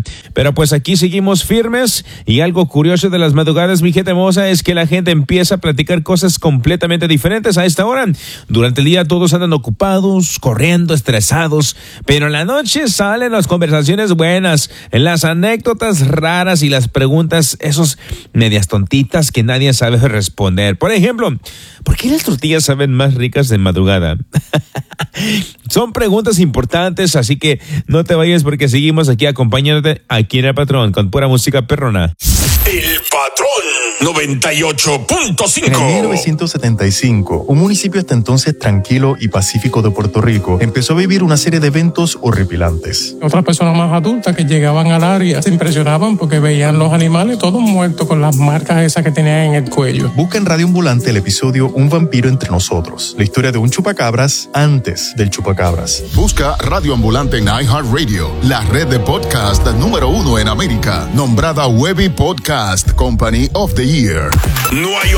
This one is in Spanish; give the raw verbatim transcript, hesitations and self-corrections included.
Pero pues aquí seguimos firmes y algo curioso de las madrugadas, mi gente hermosa, es que la gente empieza a platicar cosas completamente diferentes a esta hora. Durante el día todos andan ocupados, corriendo, estresados, pero en la noche salen las conversaciones buenas, las anécdotas raras y las preguntas, esos medias tontitas que nadie sabe responder. Por ejemplo, ¿por qué las tortillas saben más ricas de madrugada? Son preguntas importantes, así que no te vayas porque seguimos aquí acompañándote aquí en El Patrón con pura música perrona. El Patrón noventa y ocho punto cinco. En mil novecientos setenta y cinco, un municipio hasta entonces tranquilo y pacífico de Puerto Rico empezó a vivir una serie de eventos horripilantes. Otras personas más adultas que llegaban al área se impresionaban porque veían los animales todos muertos con las marcas esas que tenían en el cuello. Busca en Radio Ambulante el episodio Un vampiro entre nosotros, la historia de un chupacabras antes del chupacabras. Busca Radio Ambulante en iHeartRadio, la red de podcast número uno en América, nombrada Webby Podcast Company of the Year. No hay